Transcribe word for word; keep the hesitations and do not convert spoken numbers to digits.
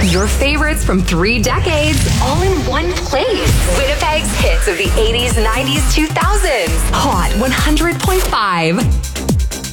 Your favorites from three decades, all in one place. Winnipeg's hits of the eighties, nineties, two thousands. Hot one hundred point five.